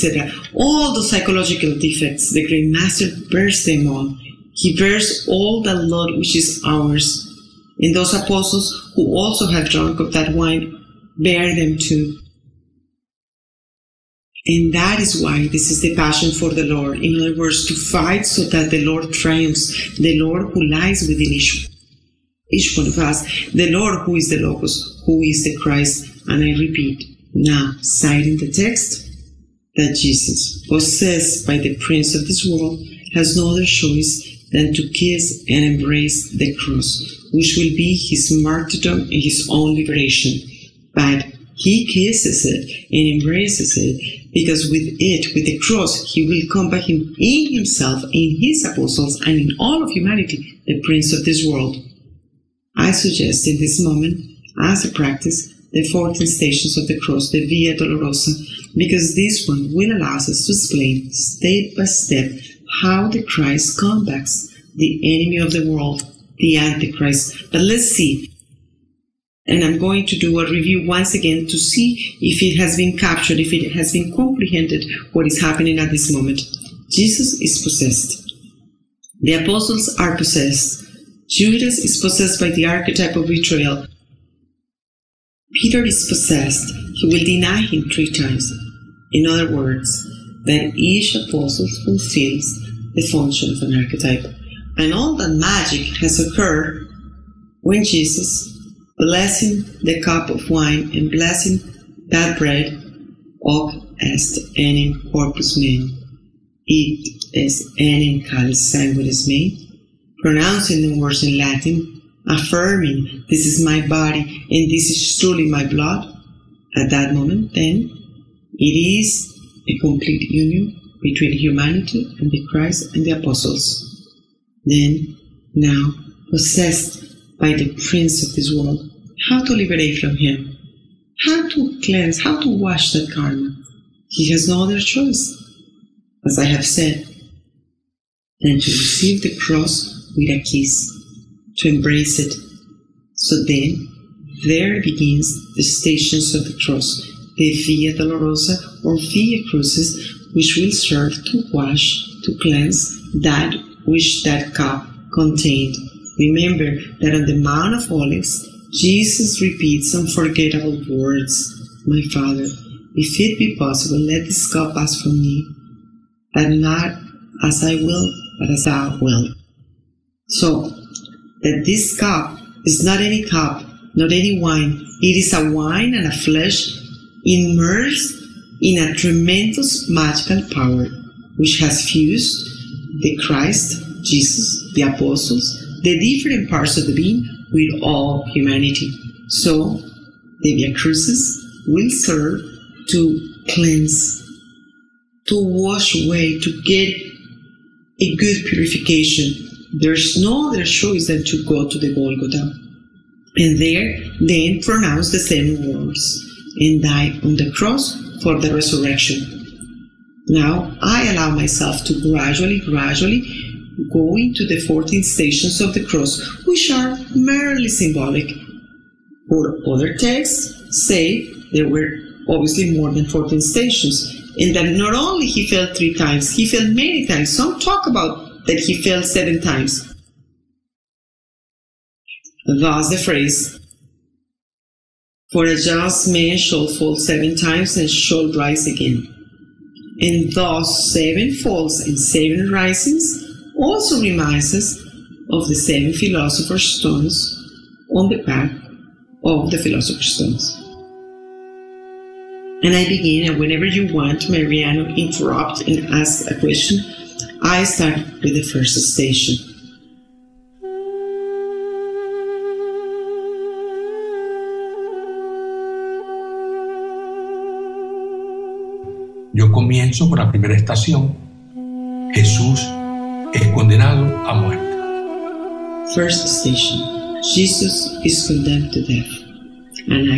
etc. All the psychological defects, the great master bears them all. He bears all that load which is ours. And those apostles who also have drunk of that wine bear them too. And that is why this is the passion for the Lord. In other words, to fight so that the Lord triumphs, the Lord who lies within each one of us, the Lord who is the Logos, who is the Christ. And I repeat, now, citing the text, that Jesus, possessed by the prince of this world, has no other choice than to kiss and embrace the cross, which will be his martyrdom and his own liberation. But he kisses it and embraces it because with it, with the cross, he will combat him in himself, in his apostles, and in all of humanity, the prince of this world. I suggest in this moment, as a practice, the 14 stations of the cross, the Via Dolorosa, because this one will allow us to explain step by step how the Christ combats the enemy of the world, the Antichrist. But let's see. And I'm going to do a review once again to see if it has been captured, if it has been comprehended what is happening at this moment. Jesus is possessed. The apostles are possessed. Judas is possessed by the archetype of betrayal. Peter is possessed. He will deny him 3 times. In other words, that each apostle fulfills the function of an archetype. And all that magic has occurred when Jesus, blessing the cup of wine and blessing that bread, hoc est enim corpus meum, it est enim calice sanguinis mei, pronouncing the words in Latin, affirming, this is my body and this is truly my blood. At that moment, then, it is a complete union between humanity and the Christ and the apostles. Then, now, possessed by the prince of this world, how to liberate from him, how to cleanse, how to wash that karma. He has no other choice, as I have said, than to receive the cross with a kiss, to embrace it. So then, there begins the stations of the cross, the Via Dolorosa or Via Crucis, which will serve to wash, to cleanse that which that cup contained. Remember that on the Mount of Olives, Jesus repeats unforgettable words. My Father, if it be possible, let this cup pass from me, but not as I will, but as thou wilt. So, that this cup is not any cup, not any wine. It is a wine and a flesh immersed in a tremendous magical power, which has fused the Christ, Jesus, the apostles, the different parts of the being with all humanity. So, the Via Crucis will serve to cleanse, to wash away, to get a good purification. There's no other choice than to go to the Golgotha, and there then pronounce the 7 words, and die on the cross for the resurrection. Now, I allow myself to gradually go into the 14 stations of the cross, which are merely symbolic. For other texts say there were obviously more than 14 stations, and that not only he fell 3 times, he fell many times. Some talk about that he fell 7 times. Thus the phrase, for a just man shall fall 7 times and shall rise again. And thus 7 falls and 7 risings also reminds us of the 7 philosopher's stones on the path of the philosopher's stones. And I begin, and whenever you want, Mariano, interrupt and ask a question. I start with the first station. Yo comienzo por la primera estación. Jesús es condenado a muerte. First station. Jesus is condemned to death. And